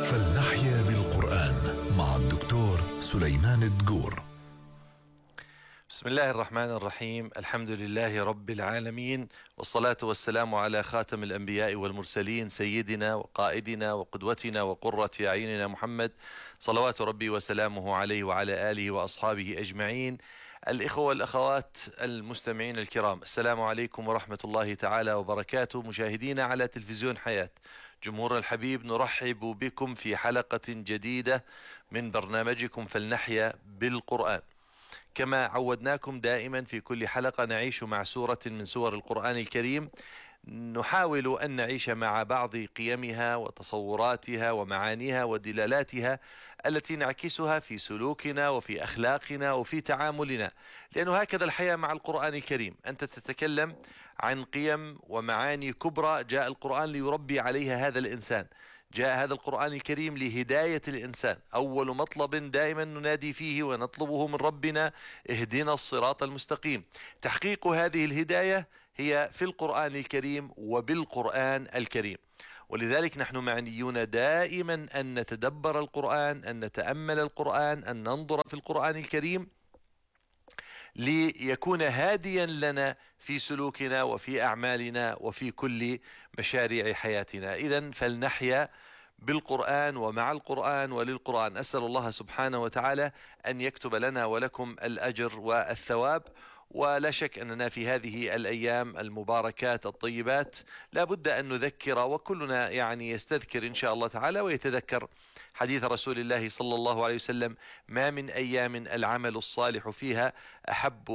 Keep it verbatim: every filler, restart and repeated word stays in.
فلنحيا بالقرآن مع الدكتور سليمان الدقور. بسم الله الرحمن الرحيم. الحمد لله رب العالمين، والصلاة والسلام على خاتم الأنبياء والمرسلين، سيدنا وقائدنا وقدوتنا وقرة أعيننا محمد، صلوات ربي وسلامه عليه وعلى آله وأصحابه أجمعين. الإخوة والأخوات المستمعين الكرام، السلام عليكم ورحمة الله تعالى وبركاته. مشاهدينا على تلفزيون حياة، جمهور الحبيب، نرحب بكم في حلقة جديدة من برنامجكم فلنحيا بالقرآن. كما عودناكم دائما في كل حلقة نعيش مع سورة من سور القرآن الكريم، نحاول أن نعيش مع بعض قيمها وتصوراتها ومعانيها ودلالاتها التي نعكسها في سلوكنا وفي أخلاقنا وفي تعاملنا، لأنه هكذا الحياة مع القرآن الكريم. أنت تتكلم عن قيم ومعاني كبرى جاء القرآن ليربي عليها هذا الإنسان. جاء هذا القرآن الكريم لهداية الإنسان. أول مطلب دائما ننادي فيه ونطلبه من ربنا: اهدنا الصراط المستقيم. تحقيق هذه الهداية هي في القرآن الكريم وبالقرآن الكريم، ولذلك نحن معنيون دائما أن نتدبر القرآن، أن نتأمل القرآن، أن ننظر في القرآن الكريم ليكون هاديا لنا في سلوكنا وفي أعمالنا وفي كل مشاريع حياتنا. إذن فلنحيا بالقرآن ومع القرآن وللقرآن. أسأل الله سبحانه وتعالى أن يكتب لنا ولكم الأجر والثواب. ولا شك أننا في هذه الأيام المباركات الطيبات لا بد أن نذكر، وكلنا يعني يستذكر إن شاء الله تعالى ويتذكر حديث رسول الله صلى الله عليه وسلم: ما من أيام العمل الصالح فيها أحب